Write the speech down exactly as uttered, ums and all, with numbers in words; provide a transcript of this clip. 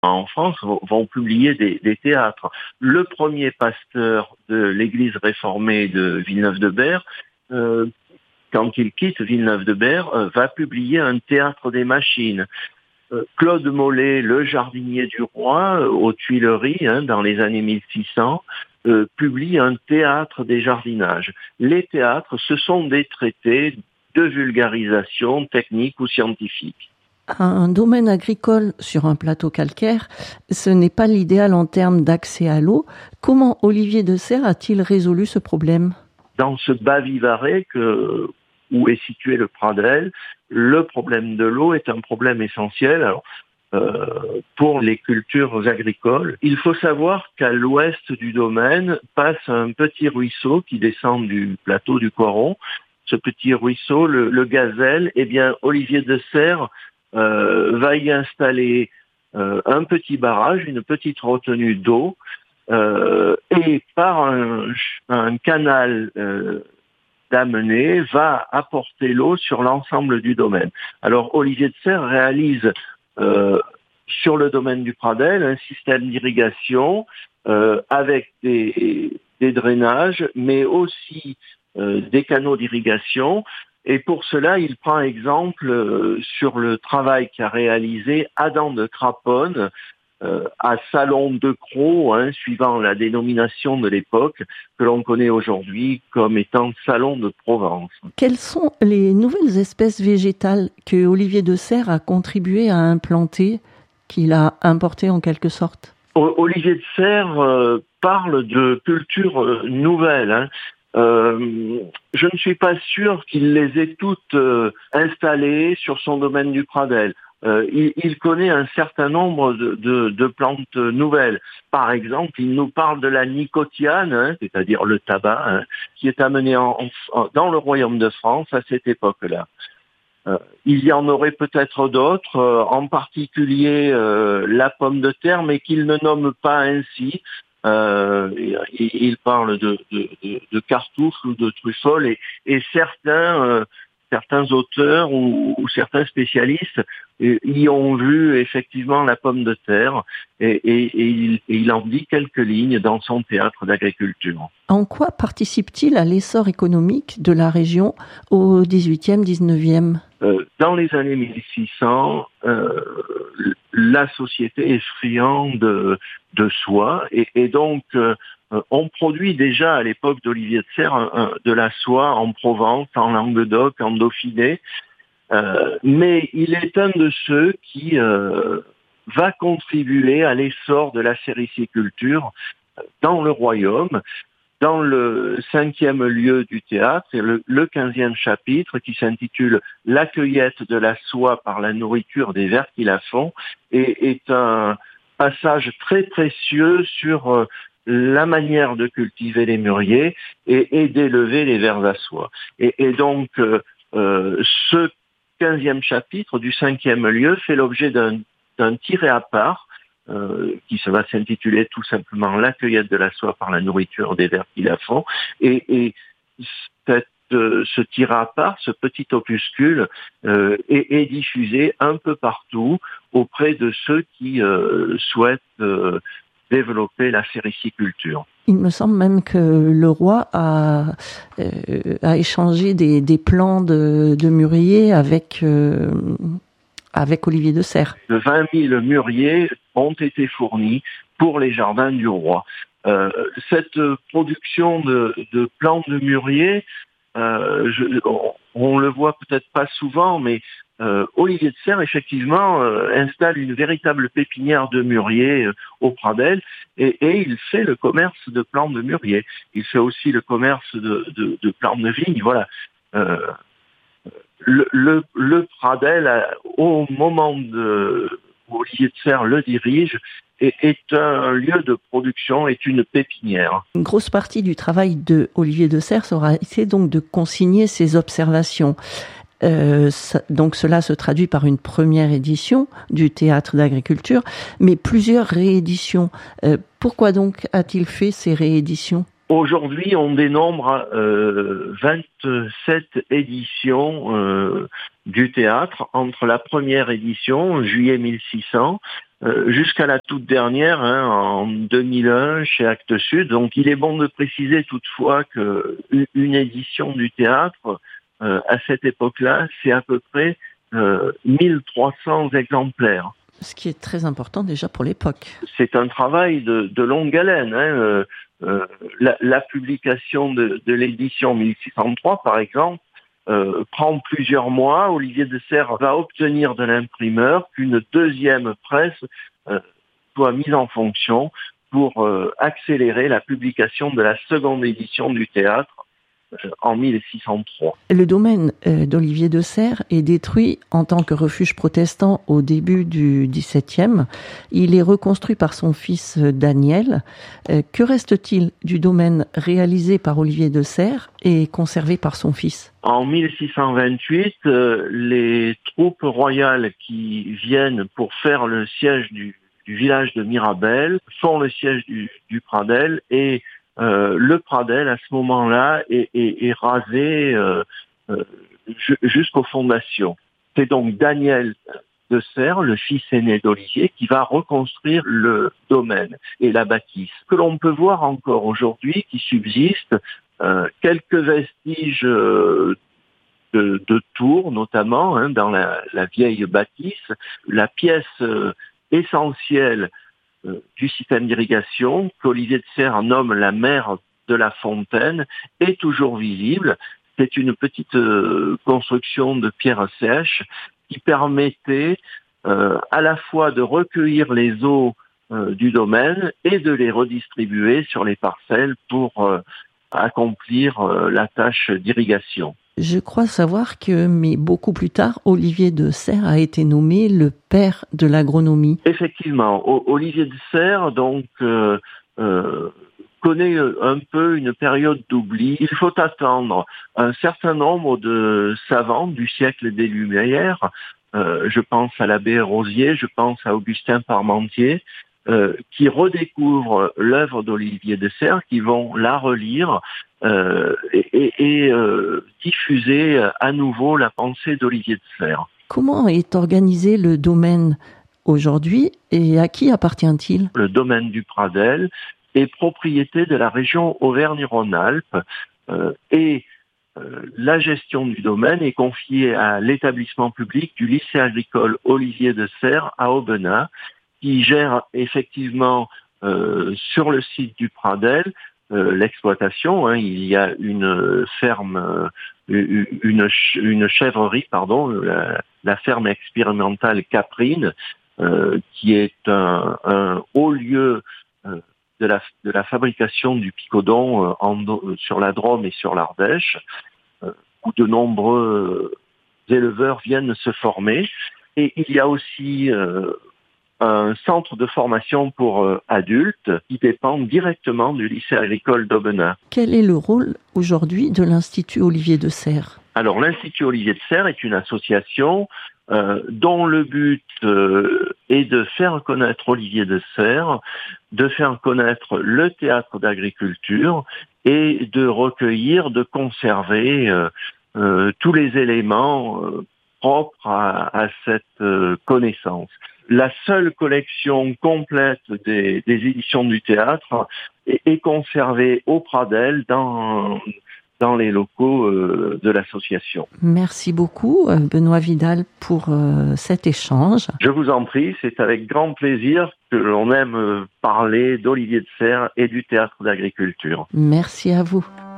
en France vont, vont publier des, des théâtres. Le premier pasteur de l'église réformée de Villeneuve-de-Berg, euh, quand il quitte Villeneuve-de-Berg, euh, va publier un théâtre des machines. Euh, Claude Mollet, le jardinier du roi, euh, aux Tuileries, hein, dans les années mille six cents, euh, publie un théâtre des jardinages. Les théâtres, ce sont des traités de vulgarisation technique ou scientifique. Un domaine agricole sur un plateau calcaire, ce n'est pas l'idéal en termes d'accès à l'eau. Comment Olivier de Serres a-t-il résolu ce problème ? Dans ce bas-vivarais que, où est situé le Pradel, le problème de l'eau est un problème essentiel. Alors, euh, pour les cultures agricoles, il faut savoir qu'à l'ouest du domaine passe un petit ruisseau qui descend du plateau du Coron. Ce petit ruisseau, le, le Gazelle, eh bien, Olivier de Serres euh, va y installer euh, un petit barrage, une petite retenue d'eau, euh, et par un, un canal euh, d'amener va apporter l'eau sur l'ensemble du domaine. Alors, Olivier de Serres réalise euh, sur le domaine du Pradel un système d'irrigation euh, avec des, des drainages, mais aussi euh, des canaux d'irrigation. Et pour cela, il prend exemple euh, sur le travail qu'a réalisé Adam de Craponne euh, à Salon de Crau, hein, suivant la dénomination de l'époque, que l'on connaît aujourd'hui comme étant Salon de Provence. Quelles sont les nouvelles espèces végétales que Olivier de Serres a contribué à implanter, qu'il a importées en quelque sorte ? Olivier de Serres euh, parle de cultures euh, nouvelles, hein. Euh, je ne suis pas sûr qu'il les ait toutes euh, installées sur son domaine du Pradel. Euh, il, il connaît un certain nombre de, de, de plantes nouvelles. Par exemple, il nous parle de la nicotiane, hein, c'est-à-dire le tabac, hein, qui est amené en, en, dans le royaume de France à cette époque-là. Euh, il y en aurait peut-être d'autres, euh, en particulier euh, la pomme de terre, mais qu'il ne nomme pas ainsi. Euh, il, il parle de, de, de, de cartouches ou de truffoles, et, et certains, euh, certains auteurs ou, ou certains spécialistes euh, y ont vu effectivement la pomme de terre, et, et, et, il, et il en dit quelques lignes dans son théâtre d'agriculture. En quoi participe-t-il à l'essor économique de la région au dix-huitième, dix-neuvième ? Euh, dans les années mille six cents, euh, la société est friande de, de soie, et, et donc euh, on produit déjà à l'époque d'Olivier de Serres un, un, de la soie en Provence, en Languedoc, en Dauphiné, euh, mais il est un de ceux qui euh, va contribuer à l'essor de la sériciculture dans le royaume. Dans le cinquième lieu du théâtre, c'est le, le quinzième chapitre qui s'intitule « La cueillette de la soie par la nourriture des vers qui la font » et est un passage très précieux sur euh, la manière de cultiver les mûriers et, et d'élever les vers à soie. Et, et donc, euh, euh, ce quinzième chapitre du cinquième lieu fait l'objet d'un, d'un tiré à part, Euh, qui se va s'intituler tout simplement « La cueillette de la soie par la nourriture des vers qui la font ». Et, et cette, euh, ce tiré à part, ce petit opuscule, euh, est, est diffusé un peu partout auprès de ceux qui euh, souhaitent euh, développer la sériciculture. Il me semble même que le roi a, euh, a échangé des, des plants de, de mûriers avec... Euh avec Olivier de Serres. De vingt mille mûriers ont été fournis pour les jardins du roi. Euh, cette production de, de plants de mûriers, euh, je, on, on le voit peut-être pas souvent, mais euh, Olivier de Serres, effectivement, euh, installe une véritable pépinière de mûriers euh, au Pradel, et, et il fait le commerce de plants de mûriers. Il fait aussi le commerce de, de, de plants de vigne, voilà. Euh, Le, le, le Pradel, au moment de, où Olivier de Serres le dirige, est, est un lieu de production, est une pépinière. Une grosse partie du travail de Olivier de Serres aura été donc de consigner ses observations. Euh, ça, donc cela se traduit par une première édition du théâtre d'agriculture, mais plusieurs rééditions. Euh, pourquoi donc a-t-il fait ces rééditions ? Aujourd'hui, on dénombre euh, vingt-sept éditions euh, du théâtre entre la première édition, juillet mille six cents, euh, jusqu'à la toute dernière, hein, en deux mille un, chez Actes Sud. Donc il est bon de préciser toutefois qu'une édition du théâtre, euh, à cette époque-là, c'est à peu près euh, mille trois cents exemplaires. Ce qui est très important déjà pour l'époque. C'est un travail de, de longue haleine. Hein. Euh, euh, la, la publication de, de l'édition mille six cent trois, par exemple, euh, prend plusieurs mois. Olivier de Serres va obtenir de l'imprimeur qu'une deuxième presse euh, soit mise en fonction pour euh, accélérer la publication de la seconde édition du théâtre en mille six cent trois. Le domaine euh, d'Olivier de Serres est détruit en tant que refuge protestant au début du dix-septième. Il est reconstruit par son fils Daniel. Euh, que reste-t-il du domaine réalisé par Olivier de Serres et conservé par son fils ? En mille six cent vingt-huit, euh, les troupes royales qui viennent pour faire le siège du, du village de Mirabel font le siège du, du Pradel et Euh, le Pradel, à ce moment-là, est, est, est rasé euh, euh, jusqu'aux fondations. C'est donc Daniel de Serres, le fils aîné d'Olivier, qui va reconstruire le domaine et la bâtisse. Que l'on peut voir encore aujourd'hui, qui subsiste, euh, quelques vestiges euh, de, de tours, notamment, hein, dans la, la vieille bâtisse. La pièce euh, essentielle du système d'irrigation, qu'Olivier de Serres nomme la mer de la Fontaine, est toujours visible. C'est une petite euh, construction de pierre sèche qui permettait euh, à la fois de recueillir les eaux euh, du domaine et de les redistribuer sur les parcelles pour euh, accomplir euh, la tâche d'irrigation. Je crois savoir que, mais beaucoup plus tard, Olivier de Serres a été nommé le père de l'agronomie. Effectivement, o- Olivier de Serres, donc, euh, euh, connaît un peu une période d'oubli. Il faut attendre un certain nombre de savants du siècle des Lumières. Euh, je pense à l'abbé Rosier, je pense à Augustin Parmentier, euh, qui redécouvrent l'œuvre d'Olivier de Serres, qui vont la relire euh, et, et, et euh, diffuser à nouveau la pensée d'Olivier de Serres. Comment est organisé le domaine aujourd'hui et à qui appartient-il ? Le domaine du Pradel est propriété de la région Auvergne-Rhône-Alpes euh, et euh, la gestion du domaine est confiée à l'établissement public du lycée agricole Olivier de Serres à Aubenas, qui gère effectivement euh, sur le site du Pradel euh, l'exploitation. Hein. Il y a une ferme, euh, une, une chèvrerie, pardon, la, la ferme expérimentale Caprine, euh, qui est un, un haut lieu euh, de la, de la fabrication du picodon euh, en, sur la Drôme et sur l'Ardèche, euh, où de nombreux éleveurs viennent se former. Et il y a aussi euh, un centre de formation pour euh, adultes qui dépend directement du lycée agricole d'Aubenas. Quel est le rôle aujourd'hui de l'Institut Olivier de Serres ? Alors, l'Institut Olivier de Serres est une association euh, dont le but euh, est de faire connaître Olivier de Serres, de faire connaître le théâtre d'agriculture et de recueillir, de conserver euh, euh, tous les éléments euh, propres à, à cette euh, connaissance. La seule collection complète des, des éditions du théâtre est, est conservée au Pradel dans, dans les locaux euh, de l'association. Merci beaucoup, Benoît Vidal, pour euh, cet échange. Je vous en prie, c'est avec grand plaisir que l'on aime parler d'Olivier de Serres et du théâtre d'agriculture. Merci à vous.